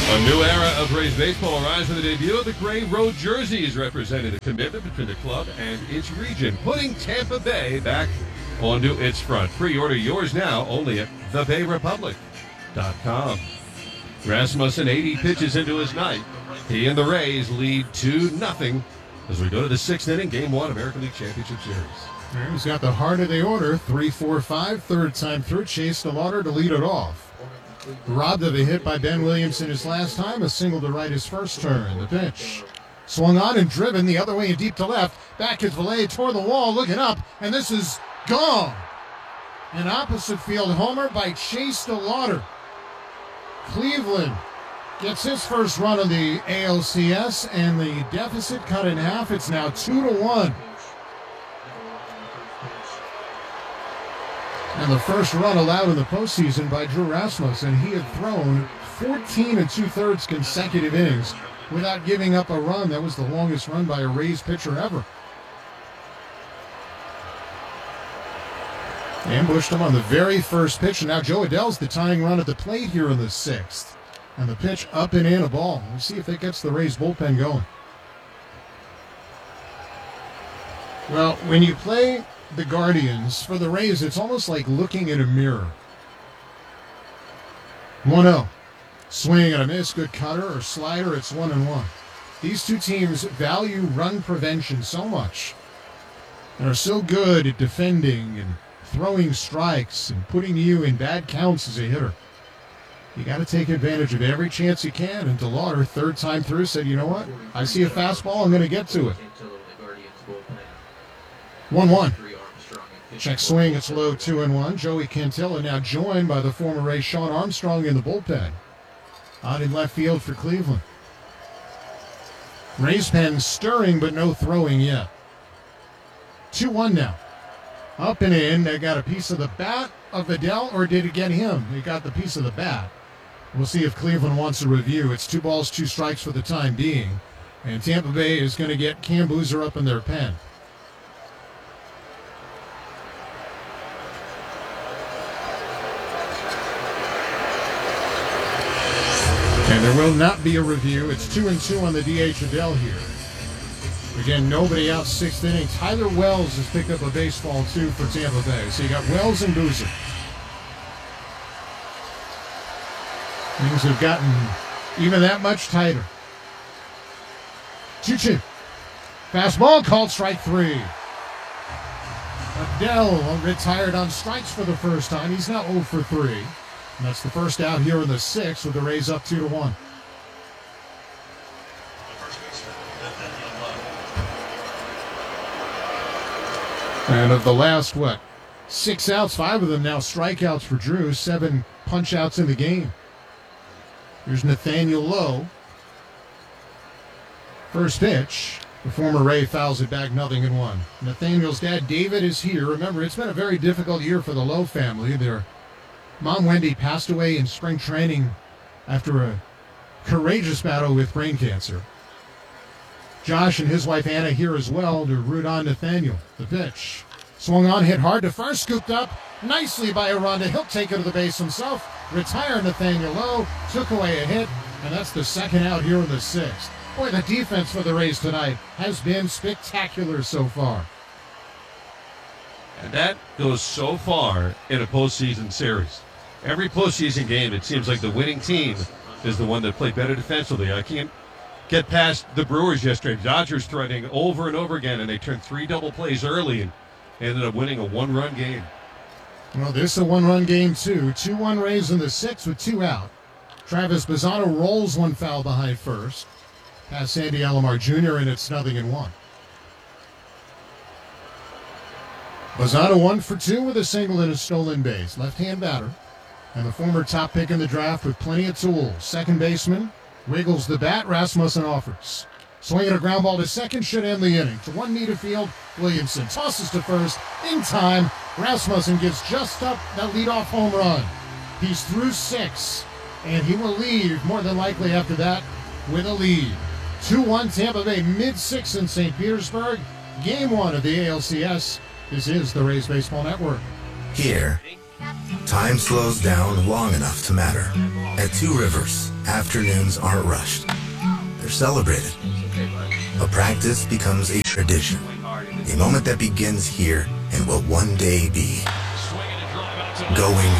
A new era of Rays baseball arrives with the debut of the Gray Road jerseys, representing the commitment between the club and its region, putting Tampa Bay back onto its front. Pre-order yours now only at thebayrepublic.com. Rasmussen 80 pitches into his night. He and the Rays lead 2-0 as we go to the sixth inning, Game 1, American League Championship Series. He's got the heart of the order, 3-4-5, third time through. Chase DeLauder to lead it off. Robbed of a hit by Ben Williamson his last time, a single to right his first turn. The pitch. Swung on and driven the other way and deep to left. Back at Valet, toward the wall, looking up, and this is gone. An opposite field homer by Chase DeLauder. Cleveland gets his first run of the ALCS, and the deficit cut in half. It's now 2-1. And the first run allowed in the postseason by Drew Rasmussen. He had thrown 14 2/3 consecutive innings without giving up a run. That was the longest run by a Rays pitcher ever. Ambushed him on the very first pitch, and now Joe Adell's the tying run at the plate here in the sixth. And the pitch up and in, a ball. We'll see if that gets the Rays bullpen going. Well, when you play the Guardians, for the Rays, it's almost like looking in a mirror. 1-0. Swing and a miss, good cutter or slider, it's 1-1. These two teams value run prevention so much and are so good at defending and throwing strikes and putting you in bad counts as a hitter. You got to take advantage of every chance you can, and DeLauder, third time through, said, you know what? I see a fastball, I'm going to get to it. 1-1. Check swing, it's low, 2-1. Joey Cantilla now joined by the former Ray Sean Armstrong in the bullpen. Out in left field for Cleveland. Rays pen stirring, but no throwing yet. 2-1 now. Up and in, they got a piece of the bat of Adell, or did it get him? He got the piece of the bat. We'll see if Cleveland wants a review. It's 2 balls, 2 strikes for the time being. And Tampa Bay is going to get Cam Boozer up in their pen. And there will not be a review. It's 2-2 on the DH Adell here. Again, nobody out, sixth inning. Tyler Wells has picked up a baseball, too, for Tampa Bay. So you got Wells and Boozer. Things have gotten even that much tighter. 2-2. Fastball called strike 3. Adell retired on strikes for the first time. He's now 0 for 3. And that's the first out here in the sixth with the Rays up 2-1. And of the last, 6 outs, 5 of them now strikeouts for Drew, 7 punch-outs in the game. Here's Nathaniel Lowe. First pitch. The former Ray fouls it back, 0-1. Nathaniel's dad, David, is here. Remember, it's been a very difficult year for the Lowe family. Their mom, Wendy, passed away in spring training after a courageous battle with brain cancer. Josh and his wife Anna here as well to root on Nathaniel. The pitch. Swung on, hit hard to first, scooped up nicely by Aranda. He'll take it to the base himself. Retire Nathaniel Lowe. Took away a hit, and that's the second out here in the sixth. Boy, the defense for the Rays tonight has been spectacular so far. And that goes so far in a postseason series. Every postseason game, it seems like the winning team is the one that played better defensively. I can't get past the Brewers yesterday. Dodgers threatening over and over again, and they turned 3 double plays early and ended up winning a 1-run game. Well, this is a 1-run game, too. 2-1 Rays in the sixth with 2 out. Travis Bazzano rolls 1 foul behind first. Past Sandy Alomar Jr., and it's 0-1. Bazzano 1 for 2 with a single and a stolen base. Left-hand batter. And the former top pick in the draft with plenty of tools. Second baseman. Wiggles the bat, Rasmussen offers. Swinging a ground ball to second, should end the inning. To 1 knee to field, Williamson tosses to first. In time, Rasmussen gives just up that leadoff home run. He's through 6, and he will leave more than likely after that with a lead. 2-1 Tampa Bay, mid-6 in St. Petersburg. Game 1 of the ALCS. This is the Rays Baseball Network. Here Time slows down long enough to matter. At Two Rivers, afternoons aren't rushed. They're celebrated. A practice becomes a tradition. A moment that begins here and will one day be going.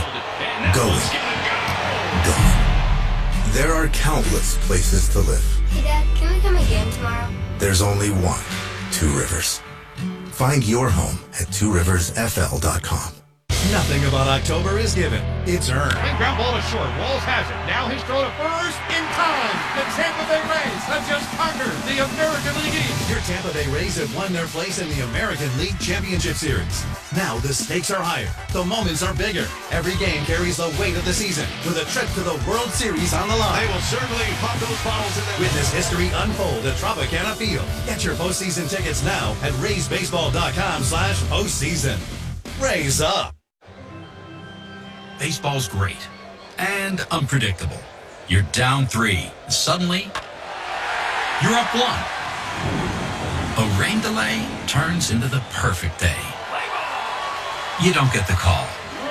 There are countless places to live. Hey, Dad, can we come again tomorrow? There's only one Two Rivers. Find your home at tworiversfl.com. Nothing about October is given. It's earned. And ground ball to short. Walls has it. Now his throw to first in time. The Tampa Bay Rays have just conquered the American League East. Your Tampa Bay Rays have won their place in the American League Championship Series. Now the stakes are higher. The moments are bigger. Every game carries the weight of the season with a trip to the World Series on the line. They will certainly pop those bottles in there. Witness history unfold at Tropicana Field. Get your postseason tickets now at RaysBaseball.com/postseason. Rays up. Baseball's great and unpredictable. You're down 3. Suddenly, you're up 1. A rain delay turns into the perfect day. You don't get the call.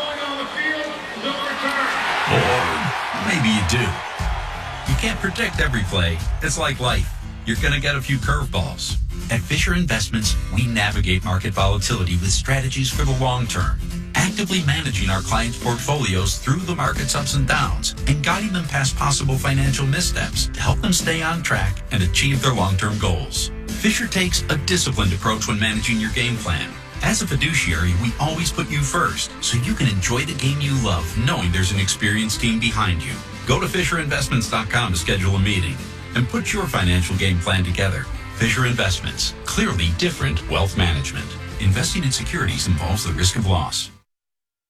Or maybe you do. You can't predict every play. It's like life. You're going to get a few curveballs. At Fisher Investments, we navigate market volatility with strategies for the long term, actively managing our clients' portfolios through the market's ups and downs and guiding them past possible financial missteps to help them stay on track and achieve their long-term goals. Fisher takes a disciplined approach when managing your game plan. As a fiduciary, we always put you first so you can enjoy the game you love knowing there's an experienced team behind you. Go to FisherInvestments.com to schedule a meeting and put your financial game plan together. Fisher Investments, clearly different wealth management. Investing in securities involves the risk of loss.